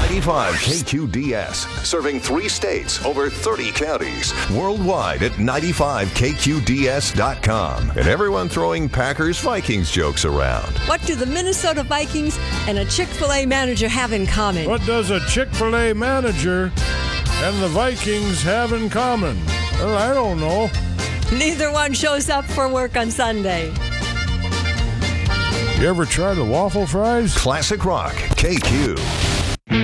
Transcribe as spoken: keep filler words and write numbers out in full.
ninety-five K Q D S, serving three states, over thirty counties. Worldwide at ninety-five K Q D S dot com. And everyone throwing Packers-Vikings jokes around. What do the Minnesota Vikings and a Chick-fil-A manager have in common? What does a Chick-fil-A manager and the Vikings have in common? Well, I don't know. Neither one shows up for work on Sunday. You ever try the waffle fries? Classic Rock K Q.